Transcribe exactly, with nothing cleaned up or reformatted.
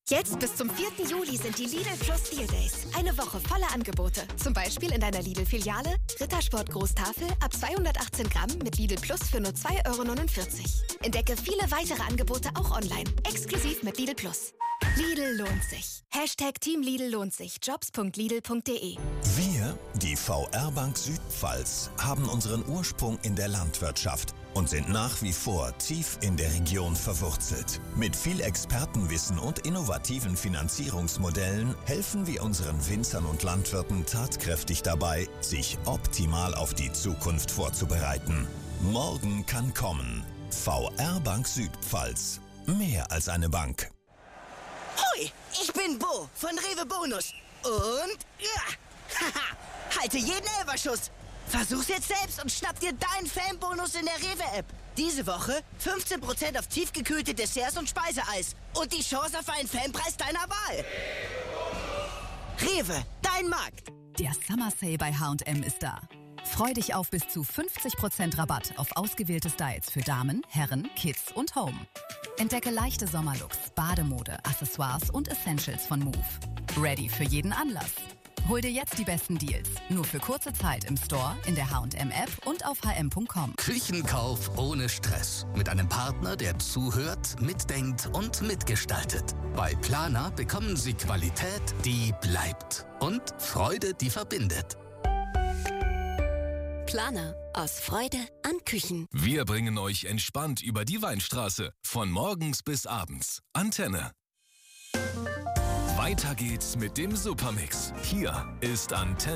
Jetzt bis zum vierten Juli sind die Lidl Plus Deal Days. Eine Woche voller Angebote. Zum Beispiel in deiner Lidl-Filiale Rittersport Großtafel ab zweihundertachtzehn Gramm mit Lidl Plus für nur zwei Euro neunundvierzig. Entdecke viele weitere Angebote auch online. Exklusiv mit Lidl Plus. Lidl lohnt sich. Hashtag Team Lidl lohnt sich. Jobs punkt lidl punkt de. Wir, die V R Bank Südpfalz, haben unseren Ursprung in der Landwirtschaft und sind nach wie vor tief in der Region verwurzelt. Mit viel Expertenwissen und innovativen Finanzierungsmodellen helfen wir unseren Winzern und Landwirten tatkräftig dabei, sich optimal auf die Zukunft vorzubereiten. Morgen kann kommen. V R Bank Südpfalz. Mehr als eine Bank. Hoi, ich bin Bo von Rewe Bonus. Und ja, haha, halte jeden Elferschuss. Versuch's jetzt selbst und schnapp dir deinen Fanbonus in der Rewe-App. Diese Woche fünfzehn Prozent auf tiefgekühlte Desserts und Speiseeis. Und die Chance auf einen Fanpreis deiner Wahl. Rewe, dein Markt. Der Summer Sale bei H und M ist da. Freu dich auf bis zu fünfzig Prozent Rabatt auf ausgewählte Styles für Damen, Herren, Kids und Home. Entdecke leichte Sommerlooks, Bademode, Accessoires und Essentials von Move. Ready für jeden Anlass. Hol dir jetzt die besten Deals. Nur für kurze Zeit im Store, in der H und M-App und auf h m punkt com. Küchenkauf ohne Stress. Mit einem Partner, der zuhört, mitdenkt und mitgestaltet. Bei Planer bekommen Sie Qualität, die bleibt. Und Freude, die verbindet. Planer. Aus Freude an Küchen. Wir bringen euch entspannt über die Weinstraße. Von morgens bis abends. Antenne. Weiter geht's mit dem Supermix. Hier ist Antenne.